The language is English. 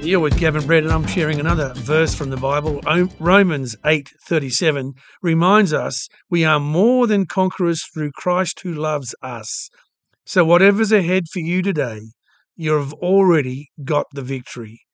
You're with Gavin Brett, and I'm sharing another verse from the Bible. Romans 8:37 reminds us we are more than conquerors through Christ who loves us. So whatever's ahead for you today, you've already got the victory.